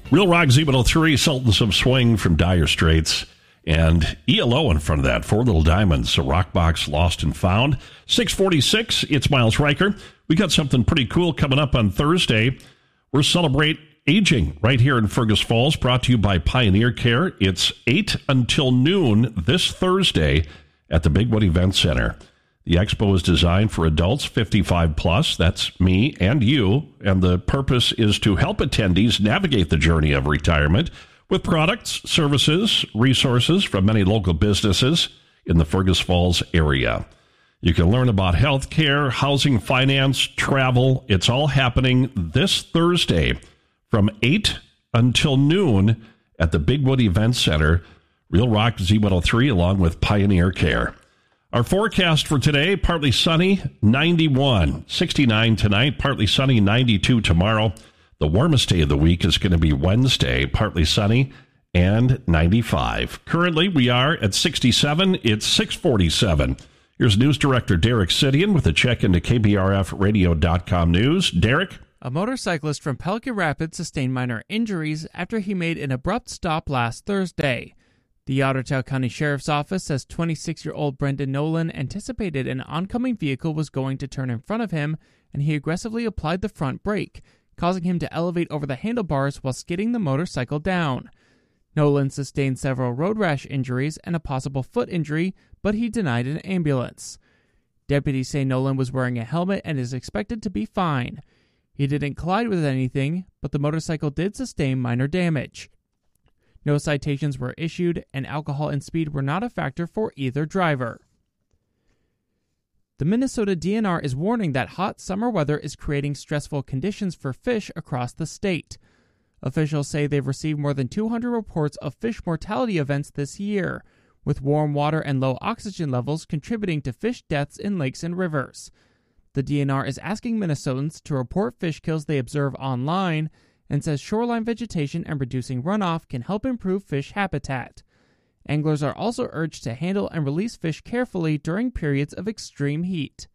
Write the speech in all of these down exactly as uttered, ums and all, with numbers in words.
Real Rock Z one oh three, Sultans of Swing from Dire Straits. And E L O in front of that, Four Little Diamonds, a rock box lost and found. six forty-six, it's Miles Riker. We got something pretty cool coming up on Thursday. We're celebrate aging right here in Fergus Falls, brought to you by Pioneer Care. It's eight until noon this Thursday at the Bigwood Event Center. The expo is designed for adults fifty-five plus. That's me and you. And the purpose is to help attendees navigate the journey of retirement with products, services, resources from many local businesses in the Fergus Falls area. You can learn about health care, housing, finance, travel. It's all happening this Thursday from eight until noon at the Bigwood Event Center. Real Rock Z one oh three along with Pioneer Care. Our forecast for today, partly sunny, ninety-one, sixty-nine tonight, partly sunny, ninety-two tomorrow. The warmest day of the week is going to be Wednesday, partly sunny, and ninety-five. Currently, we are at sixty-seven. It's six forty-seven. Here's News Director Derek Sidian with a check into K B R F radio dot com news. Derek? A motorcyclist from Pelican Rapids sustained minor injuries after he made an abrupt stop last Thursday. The Ottertail County Sheriff's Office says twenty-six-year-old Brendan Nolan anticipated an oncoming vehicle was going to turn in front of him, and he aggressively applied the front brake, causing him to elevate over the handlebars while skidding the motorcycle down. Nolan sustained several road rash injuries and a possible foot injury, but he denied an ambulance. Deputies say Nolan was wearing a helmet and is expected to be fine. He didn't collide with anything, but the motorcycle did sustain minor damage. No citations were issued, and alcohol and speed were not a factor for either driver. The Minnesota D N R is warning that hot summer weather is creating stressful conditions for fish across the state. Officials say they've received more than two hundred reports of fish mortality events this year, with warm water and low oxygen levels contributing to fish deaths in lakes and rivers. The D N R is asking Minnesotans to report fish kills they observe online and says shoreline vegetation and reducing runoff can help improve fish habitat. Anglers are also urged to handle and release fish carefully during periods of extreme heat.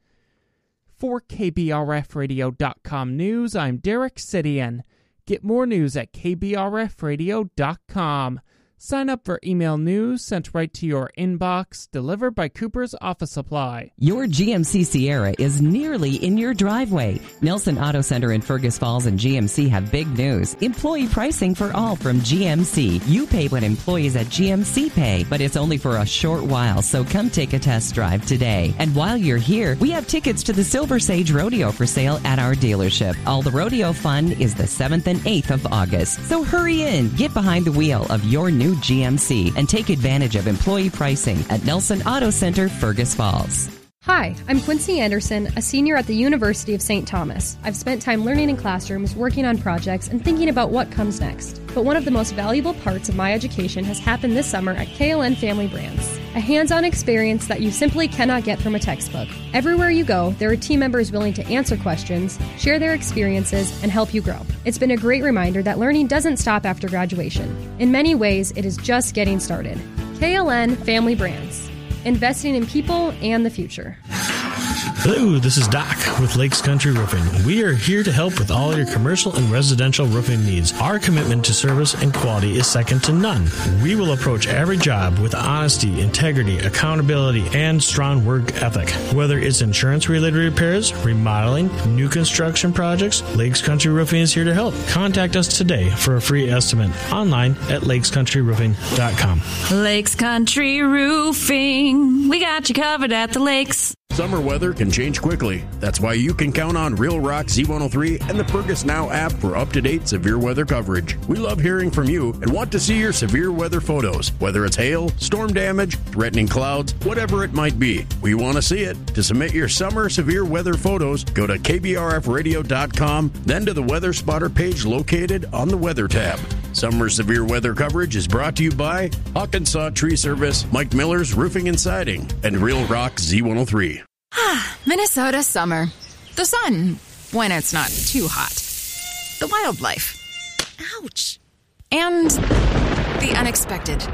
For K B R F radio dot com news, I'm Derek Sidian. Get more news at K B R F radio dot com. Sign up for email news sent right to your inbox, delivered by Cooper's Office Supply. Your G M C Sierra is nearly in your driveway. Nelson Auto Center in Fergus Falls and G M C have big news. Employee pricing for all from G M C. You pay what employees at G M C pay, but it's only for a short while, so come take a test drive today. And while you're here, we have tickets to the Silver Sage Rodeo for sale at our dealership. All the rodeo fun is the seventh and eighth of August. So hurry in, get behind the wheel of your new G M C and take advantage of employee pricing at Nelson Auto Center, Fergus Falls. Hi, I'm Quincy Anderson, a senior at the University of Saint Thomas. I've spent time learning in classrooms, working on projects, and thinking about what comes next. But one of the most valuable parts of my education has happened this summer at K L N Family Brands. A hands-on experience that you simply cannot get from a textbook. Everywhere you go, there are team members willing to answer questions, share their experiences, and help you grow. It's been a great reminder that learning doesn't stop after graduation. In many ways, it is just getting started. K L N Family Brands. Investing in people and the future. Hello, this is Doc with Lakes Country Roofing. We are here to help with all your commercial and residential roofing needs. Our commitment to service and quality is second to none. We will approach every job with honesty, integrity, accountability, and strong work ethic. Whether it's insurance-related repairs, remodeling, new construction projects, Lakes Country Roofing is here to help. Contact us today for a free estimate online at lakes country roofing dot com. Lakes Country Roofing. We got you covered at the lakes. Summer weather can change quickly. That's why you can count on Real Rock Z one oh three and the Fergus Now app for up-to-date severe weather coverage. We love hearing from you and want to see your severe weather photos, whether it's hail, storm damage, threatening clouds, whatever it might be. We want to see it. To submit your summer severe weather photos, go to K B R F radio dot com, then to the Weather Spotter page located on the Weather tab. Summer severe weather coverage is brought to you by Hawkinsaw Tree Service, Mike Miller's Roofing and Siding, and Real Rock Z one oh three. Minnesota summer. The sun, when it's not too hot. The wildlife. Ouch. And the unexpected.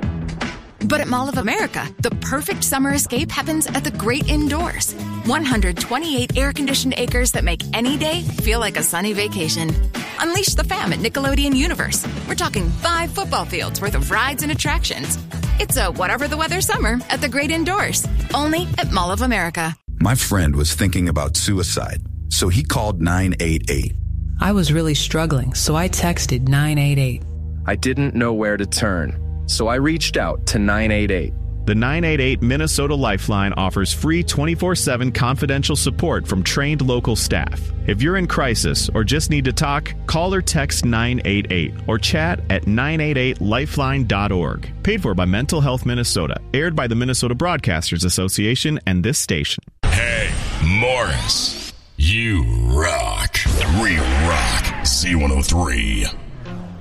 But at Mall of America, the perfect summer escape happens at the great indoors. one hundred twenty-eight air-conditioned acres that make any day feel like a sunny vacation. Unleash the fam at Nickelodeon Universe. We're talking five football fields worth of rides and attractions. It's a whatever the weather summer at the great indoors. Only at Mall of America. My friend was thinking about suicide, so he called nine eight eight. I was really struggling, so I texted nine eight eight. I didn't know where to turn, so I reached out to nine eight eight. The nine eight eight Minnesota Lifeline offers free twenty-four seven confidential support from trained local staff. If you're in crisis or just need to talk, call or text nine eight eight or chat at nine eight eight lifeline dot org. Paid for by Mental Health Minnesota. Aired by the Minnesota Broadcasters Association and this station. Hey, Morris, you rock. We rock Z one oh three.